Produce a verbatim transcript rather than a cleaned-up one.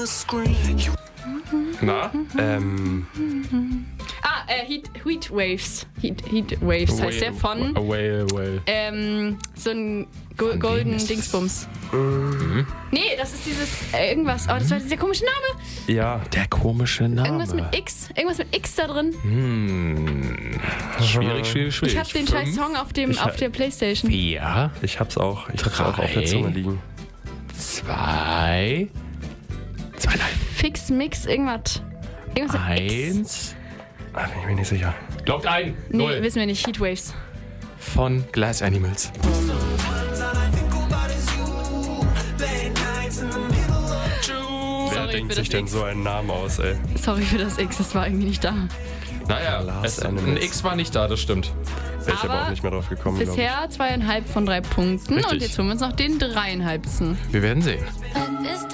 Na? Ähm, Ah, äh, Heat, Heat Waves. Heat, Heat Waves heißt der von Away, away. ähm, so ein Go Von wem Golden ist das? Dingsbums. mhm. Nee, das ist dieses äh, irgendwas. Oh, das war dieser komische Name. Ja. Der komische Name. Irgendwas mit X. Irgendwas mit X da drin. Hm. Schwierig, schwierig, schwierig. Ich hab den Fünf, scheiß Song auf, dem, Ich auf hab- der Playstation. Vier, Ich hab's auch. Ich hab's auch auf der Drei. Zunge liegen. zwei, zweieinhalb, Fix, Mix, irgendwas. Irgendwas mit X. eins. Ah, bin ich mir nicht sicher. Lockt ein. Nee, Null. wissen wir nicht. Heat Waves. Von Glass Animals. Wer Sorry denkt für sich das denn X. so einen Namen aus, ey? Sorry für das X, das war irgendwie nicht da. Naja, Glass es, ein Animals. X war nicht da, das stimmt. Wäre ich aber Aber auch nicht mehr drauf gekommen, glaube ich. Bisher zweieinhalb von drei Punkten. Richtig. Und jetzt holen wir uns noch den dreieinhalbsten. Wir werden sehen. Bis